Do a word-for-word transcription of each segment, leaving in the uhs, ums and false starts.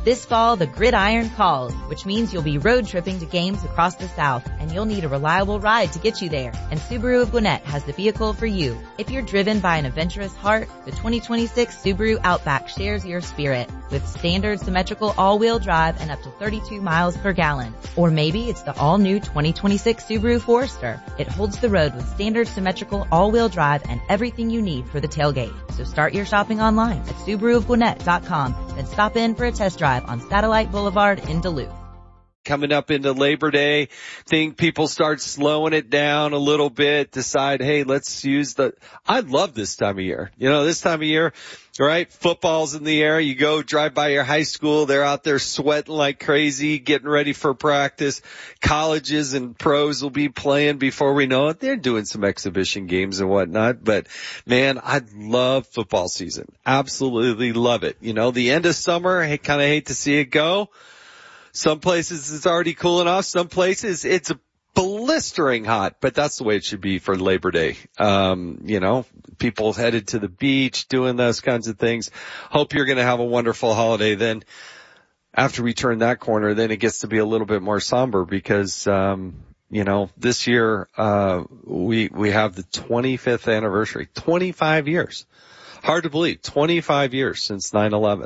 This fall, the gridiron calls, which means you'll be road tripping to games across the South, and you'll need a reliable ride to get you there. And Subaru of Gwinnett has the vehicle for you. If you're driven by an adventurous heart, the twenty twenty-six Subaru Outback shares your spirit with standard symmetrical all-wheel drive and up to thirty-two miles per gallon. Or maybe it's the all-new twenty twenty-six Subaru Forester. It holds the road with standard symmetrical all-wheel drive and everything you need for the tailgate. So start your shopping online at Subaru of Gwinnett dot com, then stop in for a test drive on Satellite Boulevard in Duluth. Coming up into Labor Day, think people start slowing it down a little bit, decide, hey, let's use the, I love this time of year. You know, this time of year, right? Football's in the air. You go drive by your high school. They're out there sweating like crazy, getting ready for practice. Colleges and pros will be playing before we know it. They're doing some exhibition games and whatnot. But man, I love football season. Absolutely love it. You know, the end of summer, I kind of hate to see it go. Some places it's already cooling off. Some places it's blistering hot, but that's the way it should be for Labor Day. Um, you know, people headed to the beach, doing those kinds of things. Hope you're going to have a wonderful holiday. Then after we turn that corner, then it gets to be a little bit more somber because, um, you know, this year, uh, we, we have the twenty-fifth anniversary, twenty-five years. Hard to believe, twenty-five years since nine eleven.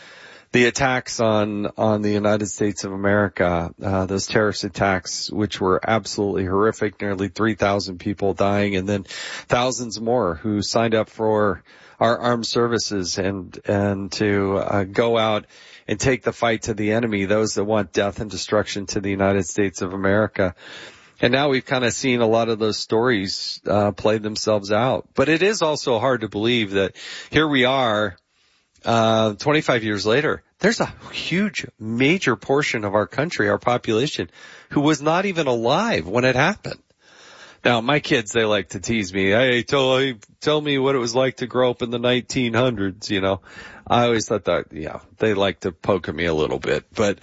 The attacks on, on the United States of America, uh, those terrorist attacks, which were absolutely horrific, nearly three thousand people dying, and then thousands more who signed up for our armed services and, and to, uh, go out and take the fight to the enemy, those that want death and destruction to the United States of America. And now we've kind of seen a lot of those stories, uh, play themselves out. But it is also hard to believe that here we are, Uh, twenty-five years later, there's a huge, major portion of our country, our population, who was not even alive when it happened. Now, my kids, they like to tease me. Hey, tell, tell me what it was like to grow up in the nineteen hundreds, you know. I always thought that, yeah, they like to poke at me a little bit. But,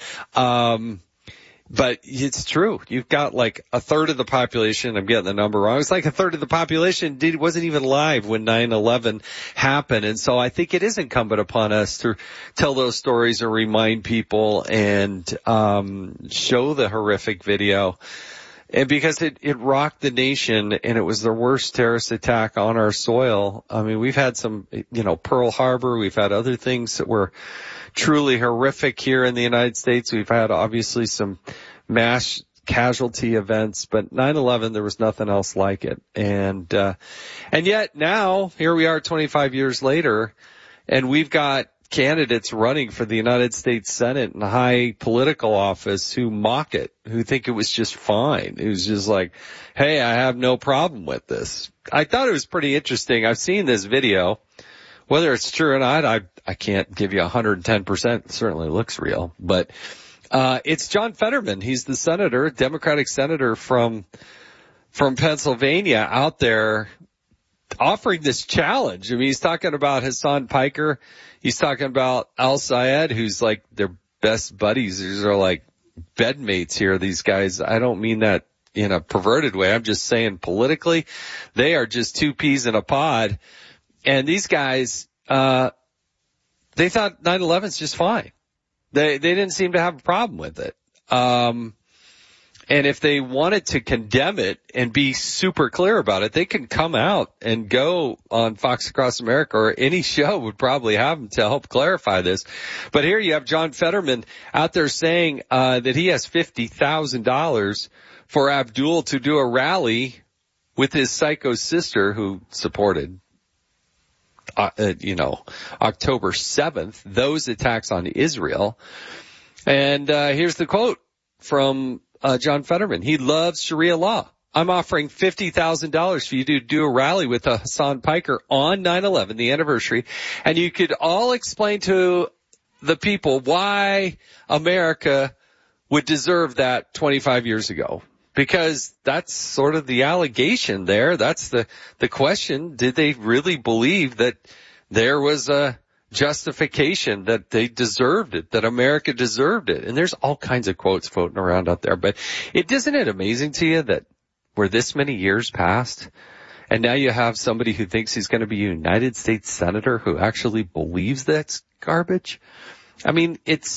um, but it's true. You've got like a third of the population, I'm getting the number wrong. It's like a third of the population did, wasn't even alive when nine eleven happened. And so I think it is incumbent upon us to tell those stories or remind people and, um, show the horrific video. And because it, it rocked the nation and it was the worst terrorist attack on our soil. I mean, we've had some, you know, Pearl Harbor. We've had other things that were truly horrific here in the United States. We've had obviously some mass casualty events, but nine eleven, there was nothing else like it. And, uh, and yet now here we are twenty-five years later and we've got candidates running for the United States Senate and high political office who mock it, who think it was just fine. It was just like, hey, I have no problem with this. I thought it was pretty interesting. I've seen this video. Whether it's true or not, I, I can't give you one hundred ten percent. It certainly looks real. But, uh, it's John Fetterman. He's the senator, Democratic senator from, from Pennsylvania out there offering this challenge. I mean, he's talking about Hassan Piker. He's talking about Al Sayed, who's like their best buddies. These are like bedmates here, these guys. I don't mean that in a perverted way. I'm just saying politically, they are just two peas in a pod. And these guys, uh, they thought nine eleven is just fine. They, they didn't seem to have a problem with it. Um, and if they wanted to condemn it and be super clear about it, they can come out and go on Fox Across America, or any show would probably have them to help clarify this. But here you have John Fetterman out there saying, uh, that he has fifty thousand dollars for Abdul to do a rally with his psycho sister who supported Uh, uh, you know, October seventh, those attacks on Israel. And, uh, here's the quote from, uh, John Fetterman. He loves Sharia law. I'm offering fifty thousand dollars for you to do a rally with uh, Hassan Piker on nine eleven, the anniversary. And you could all explain to the people why America would deserve that twenty-five years ago. Because that's sort of the allegation there. That's the, the question. Did they really believe that there was a justification, that they deserved it, that America deserved it? And there's all kinds of quotes floating around out there. But it, isn't it amazing to you that we're this many years past and now you have somebody who thinks he's going to be a United States senator who actually believes that's garbage? I mean, it's